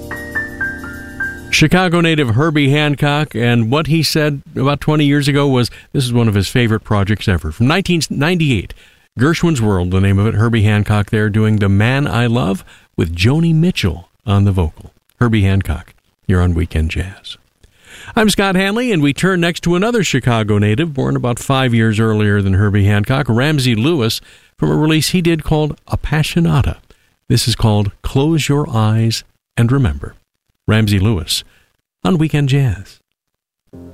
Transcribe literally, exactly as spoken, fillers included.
Chicago native Herbie Hancock, and what he said about twenty years ago was this is one of his favorite projects ever. From nineteen ninety-eight, Gershwin's World, the name of it. Herbie Hancock there doing The Man I Love with Joni Mitchell on the vocal. Herbie Hancock, you're on Weekend Jazz. I'm Scott Hanley, and we turn next to another Chicago native, born about five years earlier than Herbie Hancock, Ramsey Lewis, from a release he did called Appassionata. This is called Close Your Eyes and Remember. Ramsey Lewis on Weekend Jazz.